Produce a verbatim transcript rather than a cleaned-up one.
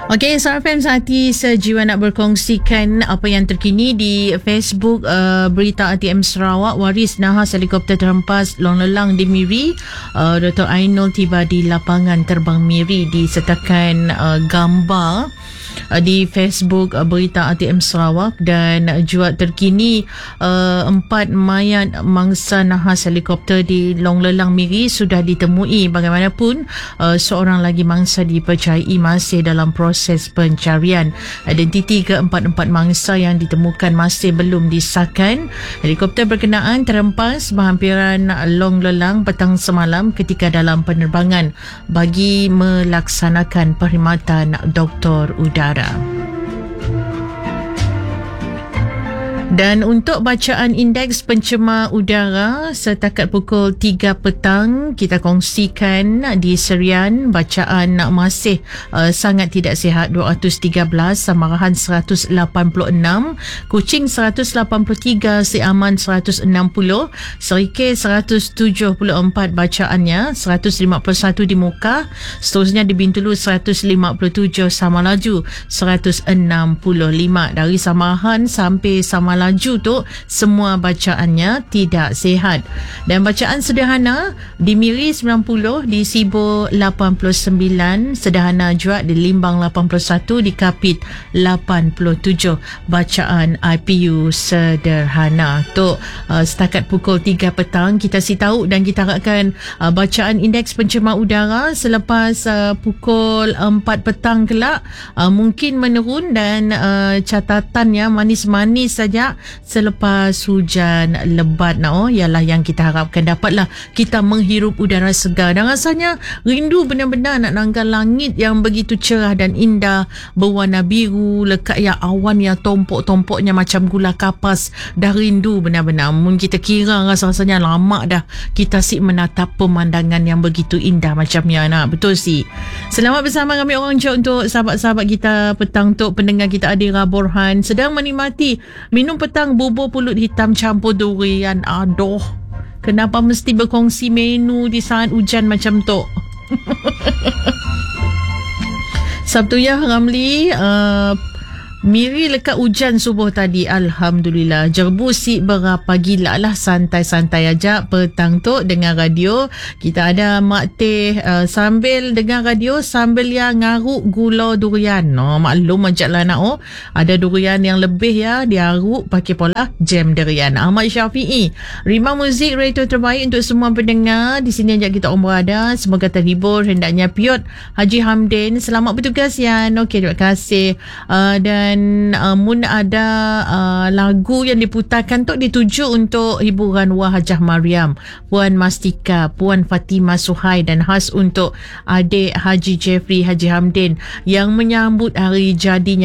Okey, Star F M Hati Sejiwa nak berkongsikan apa yang terkini di Facebook. uh, Berita A T M Sarawak, waris nahas helikopter terhempas long lelang di Miri. uh, Doktor Ainul tiba di lapangan terbang Miri disertakan uh, gambar uh, di Facebook uh, Berita A T M Sarawak. Dan uh, juga terkini uh, empat mayat mangsa nahas helikopter di long lelang Miri sudah ditemui. Bagaimanapun uh, seorang lagi mangsa dipercayai masih dalam proses proses pencarian. Identiti keempat-empat mangsa yang ditemukan masih belum disahkan. Helikopter berkenaan terhempas berhampiran long lelang petang semalam ketika dalam penerbangan bagi melaksanakan perkhidmatan doktor udara. Dan untuk bacaan indeks pencemar udara setakat pukul tiga petang, kita kongsikan di Serian bacaan masih uh, sangat tidak sihat, dua ratus tiga belas, Samarahan seratus lapan puluh enam, Kuching seratus lapan puluh tiga, Siaman seratus enam puluh, Serikei seratus tujuh puluh empat bacaannya, seratus lima puluh satu di Muka, seterusnya di Bintulu seratus lima puluh tujuh, Samalaju seratus enam puluh lima. Dari Samarahan sampai Samalaju laju tu semua bacaannya tidak sihat. Dan bacaan sederhana di Miri sembilan puluh, di Sibo lapan puluh sembilan, sederhana juga di Limbang lapan puluh satu, di Kapit lapan puluh tujuh bacaan I P U sederhana. Tu uh, setakat pukul tiga petang kita si tahu. Dan kita harapkan uh, bacaan indeks pencemar udara selepas uh, pukul empat petang kelak uh, mungkin menurun. Dan uh, catatannya manis-manis saja selepas hujan lebat. Nah, oh, ialah yang kita harapkan, dapatlah kita menghirup udara segar. Dan rasanya rindu benar-benar nak nanggal langit yang begitu cerah dan indah, berwarna biru, lekat ya awan yang tompok-tompoknya macam gula kapas. Dah rindu benar-benar. Mun kita kira rasa-rasanya lama dah kita si menatap pemandangan yang begitu indah macam ni. Nah, betul sih. Selamat bersama kami orang Johor untuk sahabat-sahabat kita petang tu. Pendengar kita Adira Borhan sedang menikmati minum petang bubur pulut hitam campur durian. Aduh, kenapa mesti berkongsi menu di saat hujan macam tu? Sabtu ya Ramli, uh, Miri lekat hujan subuh tadi. Alhamdulillah. Jerbu si berapa gila lah. Santai-santai aja petang tu dengar radio. Kita ada Mak Teh uh, sambil dengar radio sambil yang ngaruk gula durian. No, maklum aja lah nak oh. Ada durian yang lebih ya, diaruk pakai pola jam durian. Ahmad Syafi'i, Rima Muzik radio terbaik untuk semua pendengar. Di sini aja kita orang berada. Semoga terhibur. Hendaknya Piot Haji Hamdin, selamat bertugas ya. Okey, terima kasih. Uh, dan Dan uh, mun ada uh, lagu yang diputarkan tu dituju untuk hiburan Wah Hajah Mariam, Puan Mastika, Puan Fatimah Suhai, dan khas untuk adik Haji Jeffrey Haji Hamdin yang menyambut hari jadinya